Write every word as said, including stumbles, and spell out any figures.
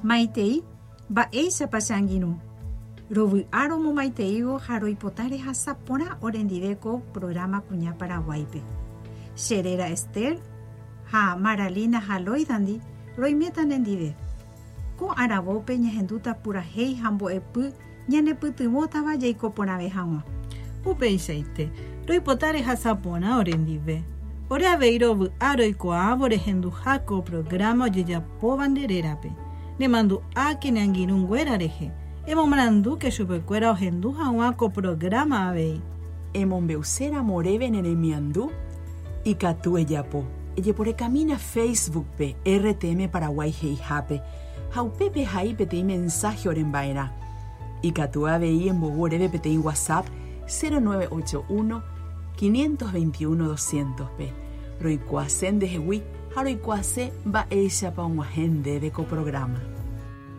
Maitei, mba'éichapa che angirũ. Rovy'áromo maiteivo ha roipota rehasapórã orendiveko programa Kuña Paraguaype. Cherera Esther ha Maralina ha Loidandi roiméta nendive. Ko aravópe ñahendúta purahéi ha mbo'epy ñanepytyvõtava jaiko porãve hag̃ua. Upeichaite, roipota rehasapórã orendive. Ore avei rovy'a roikuaávo rehenduháko programa ojejapóva nderérape. Nemandu'áke ne angirũnguéra rehe. Emomaranduke chupekuéra ohendu hag̃ua ko programa avei. Emombeuséra moréve neremiandu ikatu ejapo. Ejeporekamína Facebookpe R T M Paraguay heihápe. Ha upépe hai peteĩ mensaje oremba'erã. Ikatu avei embovu oréve peteĩ WhatsApp cero nueve ocho uno, cinco dos uno, doscientos pe. Roikuaase ndehegui ha roikuaase mba'éichapa og̃uahẽ ndéve ko programa.